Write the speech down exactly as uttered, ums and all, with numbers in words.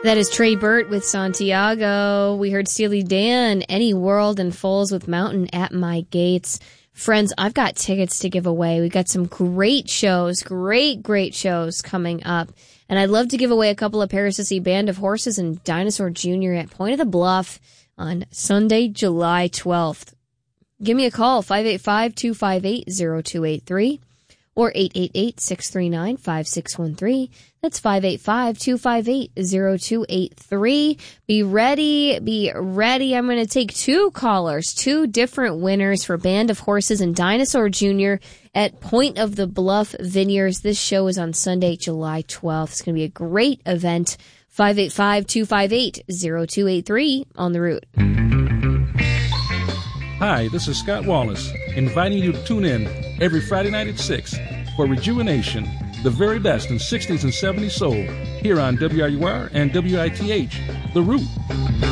That is Trey Burt with Santiago. We heard Steely Dan, Any World, and Foals with Mountain at My Gates. Friends, I've got tickets to give away. We've got some great shows, great, great shows coming up. And I'd love to give away a couple of pairs to see Band of Horses and Dinosaur Junior at Point of the Bluff on Sunday, July twelfth. Give me a call, five eight five, two five eight, zero two eight three or eight eight eight, six three nine, five six one three. That's five eight five, two five eight, zero two eight three. Be ready, be ready. I'm going to take two callers, two different winners for Band of Horses and Dinosaur Junior at Point of the Bluff Vineyards. This show is on Sunday, July twelfth. It's going to be a great event. five eight five, two five eight, zero two eight three on the route. Hi, this is Scott Wallace, inviting you to tune in every Friday night at six for Rejuvenation, the very best in sixties and seventies soul, here on W R U R and W I T H, The Root.